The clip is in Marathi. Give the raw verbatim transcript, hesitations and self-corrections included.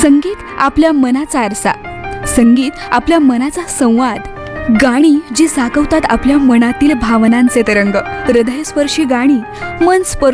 संगीत आपल्या मनाचा आरसा, संगीत आपल्या मनाचा संवाद, गाणी जी जागवतात आपल्या मनातील भावनांचे तरंग, हृदयस्पर्शी गाणी, मन स्पर्श